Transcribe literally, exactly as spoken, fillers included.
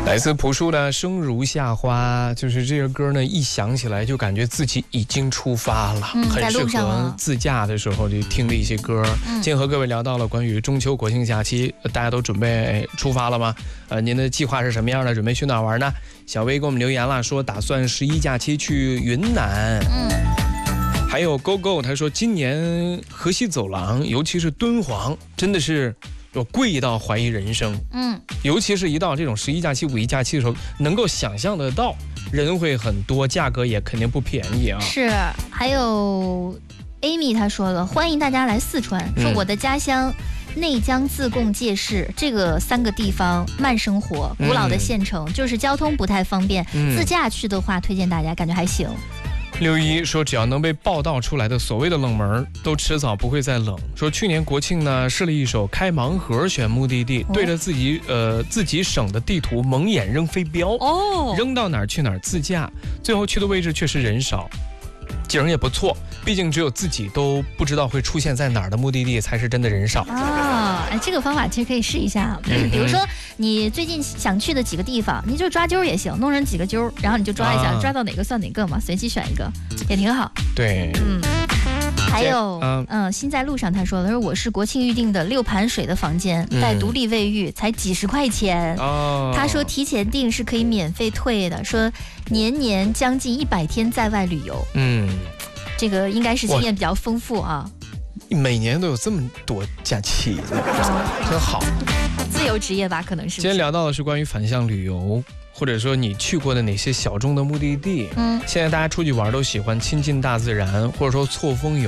来自朴树的《生如夏花》，就是这个歌呢，一响起来就感觉自己已经出发了， 嗯、 很适合自驾的时候就听的一些歌。嗯、今天和各位聊到了关于中秋国庆假期，大家都准备出发了吗？呃，您的计划是什么样的？准备去哪玩呢？小薇给我们留言了，说打算十一假期去云南。嗯，还有 Go Go 他说，今年河西走廊，尤其是敦煌，真的是。有贵到怀疑人生，嗯，尤其是一到这种十一假期、五一假期的时候，能够想象得到人会很多，价格也肯定不便宜啊。 是，还有 Amy 她说了，欢迎大家来四川，说我的家乡内江自贡界市这个三个地方慢生活，古老的县城，嗯、就是交通不太方便，嗯、自驾去的话，推荐大家，感觉还行。 六一说，只要能被报道出来的所谓的冷门，都迟早不会再冷。说去年国庆呢，试了一手开盲盒选目的地，哦、对着自己呃自己省的地图蒙眼扔飞镖，哦，扔到哪儿去哪儿自驾，最后去的位置确实人少。景也不错，毕竟只有自己都不知道会出现在哪儿的目的地才是真的人少啊！哎，这个方法其实可以试一下。嗯、比如说你最近想去的几个地方，你就抓阄也行，弄成几个阄，然后你就抓一下，啊、抓到哪个算哪个嘛，随机选一个也挺好。 对， 嗯。还有，嗯、呃，心在路上，他说了，说我是国庆预定的六盘水的房间，带独立卫浴，才几十块钱。哦，他说提前订是可以免费退的，说年年将近一百天在外旅游。嗯，这个应该是经验比较丰富啊。 每年都有这么多假期，真好。 自由职业吧，可能是不是。 今天聊到的是关于反向旅游。或者说你去过的哪些小众的目的地？嗯，现在大家出去玩都喜欢亲近大自然，或者说错峰游。